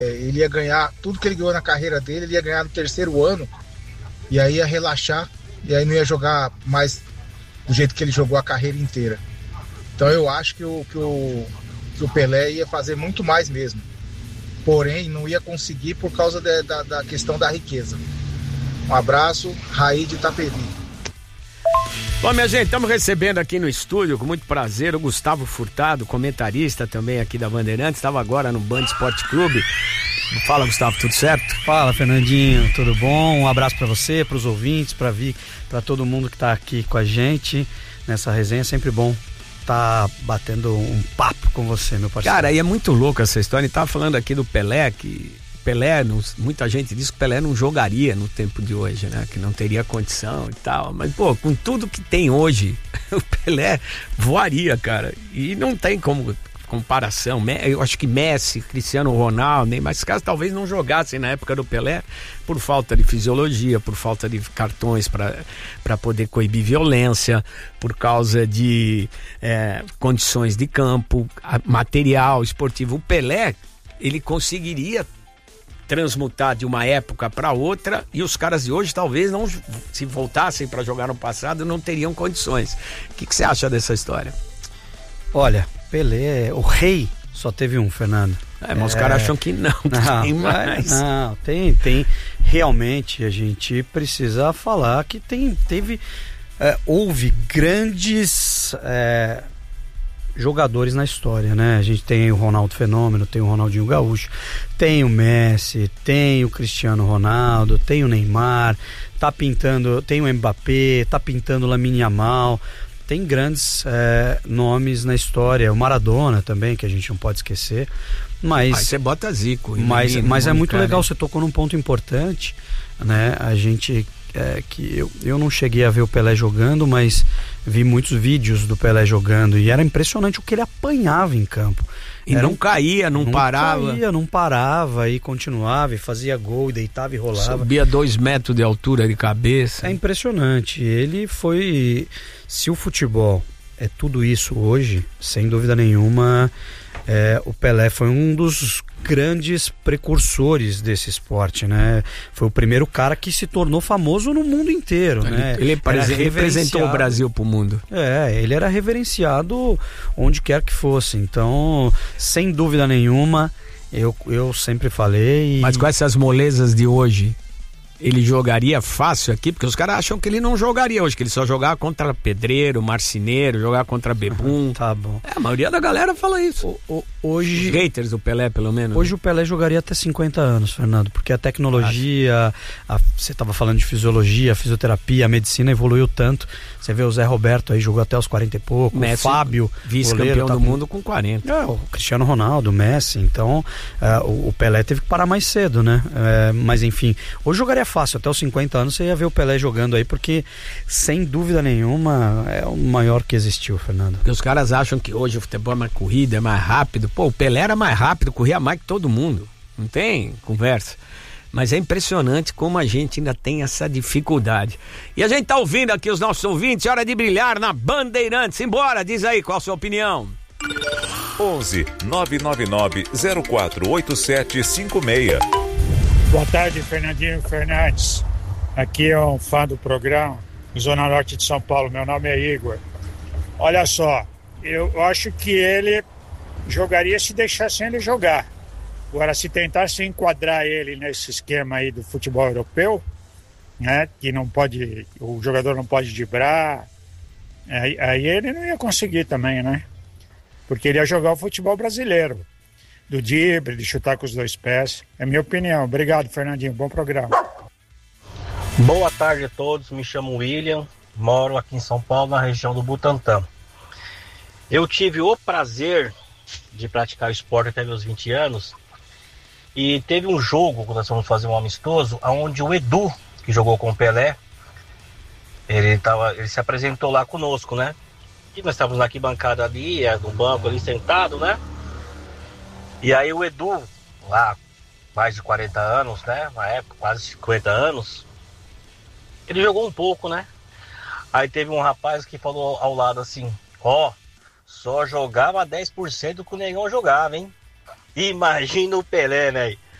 ele ia ganhar tudo que ele ganhou na carreira dele, ele ia ganhar no terceiro ano, e aí ia relaxar, e aí não ia jogar mais do jeito que ele jogou a carreira inteira. Então eu acho que o Pelé ia fazer muito mais mesmo, porém não ia conseguir por causa da questão da riqueza. Um abraço, Raí de Itapevi. Bom, minha gente, estamos recebendo aqui no estúdio, com muito prazer, o Gustavo Furtado, comentarista também aqui da Bandeirantes, estava agora no Band Esporte Clube. Fala, Gustavo, tudo certo? Fala, Fernandinho, tudo bom? Um abraço para você, para os ouvintes, para todo mundo que está aqui com a gente nessa resenha. Sempre bom estar batendo um papo com você, meu parceiro. Cara, e é muito louco essa história. Ele tava falando aqui do Pelé, muita gente diz que o Pelé não jogaria no tempo de hoje, né? Que não teria condição e tal. Mas, pô, com tudo que tem hoje, o Pelé voaria, cara. E não tem como comparação. Eu acho que Messi, Cristiano Ronaldo, Neymar, esses caras talvez não jogassem na época do Pelé por falta de fisiologia, por falta de cartões para poder coibir violência, por causa de condições de campo, material esportivo. O Pelé, ele conseguiria transmutar de uma época para outra, e os caras de hoje talvez não, se voltassem para jogar no passado, não teriam condições. O que você acha dessa história? Olha, Pelé, o rei só teve um, Fernando. Mas os caras acham que não tem mais. Não, tem. Realmente a gente precisa falar que houve grandes jogadores na história, né? A gente tem o Ronaldo Fenômeno, tem o Ronaldinho Gaúcho, tem o Messi, tem o Cristiano Ronaldo, tem o Neymar, tem o Mbappé, tá pintando o Lamine Yamal, tem grandes nomes na história, o Maradona também, que a gente não pode esquecer, mas você bota Zico. Mas é muito legal, você tocou num ponto importante, né? A gente que eu não cheguei a ver o Pelé jogando, mas vi muitos vídeos do Pelé jogando e era impressionante o que ele apanhava em campo. E não caía, não parava. Não parava e continuava e fazia gol e deitava e rolava. Subia 2 metros de altura de cabeça. É impressionante. Ele foi... Se o futebol é tudo isso hoje, sem dúvida nenhuma, o Pelé foi um dos grandes precursores desse esporte, né? Foi o primeiro cara que se tornou famoso no mundo inteiro, né? Ele representou o Brasil pro mundo. Ele era reverenciado onde quer que fosse. Então, sem dúvida nenhuma, eu sempre falei... Mas com essas molezas de hoje, ele jogaria fácil aqui? Porque os caras acham que ele não jogaria hoje, que ele só jogava contra Pedreiro, Marceneiro, jogava contra Bebum. Tá bom. A maioria da galera fala isso. Hoje, os haters do Pelé, pelo menos. Hoje o Pelé jogaria até 50 anos, Fernando, porque a tecnologia, você estava falando de fisiologia, a fisioterapia, a medicina evoluiu tanto. Você vê o Zé Roberto aí, jogou até os 40 e pouco, Messi, o Fábio, vice-campeão do mundo com 40. O Cristiano Ronaldo, o Messi, então o Pelé teve que parar mais cedo, né? Mas enfim, hoje jogaria fácil, até os 50 anos você ia ver o Pelé jogando aí, porque sem dúvida nenhuma é o maior que existiu, Fernando. Porque os caras acham que hoje o futebol é mais corrida, é mais rápido. Pô, o Pelé era mais rápido, corria mais que todo mundo, não tem conversa. Mas é impressionante como a gente ainda tem essa dificuldade. E a gente tá ouvindo aqui os nossos ouvintes, hora de brilhar na Bandeirantes. Embora, diz aí, qual a sua opinião? 11 999 048756. Boa tarde, Fernandinho Fernandes. Aqui é um fã do programa, Zona Norte de São Paulo. Meu nome é Igor. Olha só, eu acho que ele jogaria se deixassem ele jogar. Agora, se tentasse enquadrar ele nesse esquema aí do futebol europeu, né, que não pode, o jogador não pode driblar, aí ele não ia conseguir também, né? Porque ele ia jogar o futebol brasileiro, do drible, de chutar com os 2 pés. É minha opinião. Obrigado, Fernandinho. Bom programa. Boa tarde a todos. Me chamo William, moro aqui em São Paulo, na região do Butantã. Eu tive o prazer de praticar o esporte até meus 20 anos. E teve um jogo, quando nós fomos fazer um amistoso, onde o Edu, que jogou com o Pelé, ele se apresentou lá conosco, né? E nós estávamos na arquibancada ali, no banco ali sentado, né? E aí o Edu, lá, mais de 40 anos, né? Na época, quase 50 anos, ele jogou um pouco, né? Aí teve um rapaz que falou ao lado assim, só jogava 10% que o Negão jogava, hein? Imagina o Pelé, né?